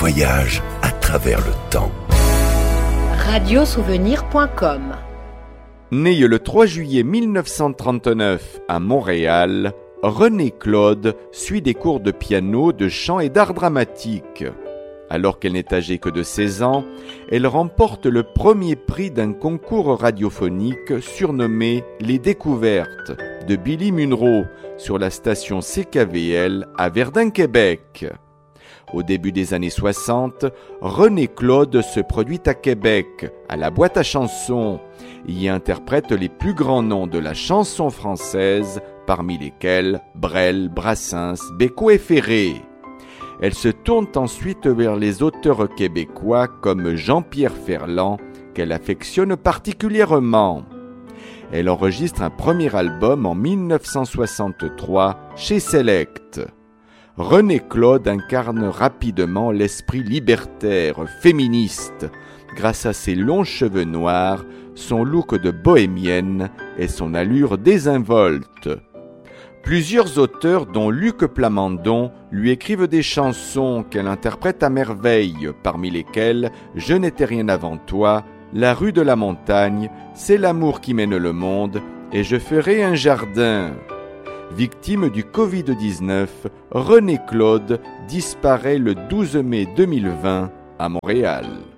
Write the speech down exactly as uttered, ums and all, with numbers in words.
voyage à travers le temps. radiosouvenir point com. Né le trois juillet mille neuf cent trente-neuf à Montréal, René Claude suit des cours de piano, de chant et d'art dramatique. Alors qu'elle n'est âgée que de seize ans, elle remporte le premier prix d'un concours radiophonique surnommé « Les Découvertes » de Billy Munro sur la station C K V L à Verdun, Québec. Au début des années soixante, René Claude se produit à Québec, à la boîte à chansons. Il y interprète les plus grands noms de la chanson française, parmi lesquels Brel, Brassens, Bécaud et Ferré. Elle se tourne ensuite vers les auteurs québécois comme Jean-Pierre Ferland, qu'elle affectionne particulièrement. Elle enregistre un premier album en mille neuf cent soixante-trois chez Select. René Claude incarne rapidement l'esprit libertaire, féministe, grâce à ses longs cheveux noirs, son look de bohémienne et son allure désinvolte. Plusieurs auteurs, dont Luc Plamondon, lui écrivent des chansons qu'elle interprète à merveille, parmi lesquelles « Je n'étais rien avant toi »,« La rue de la montagne »,« C'est l'amour qui mène le monde » et « Je ferai un jardin ». Victime du covid dix-neuf, René Claude disparaît le douze mai deux mille vingt à Montréal.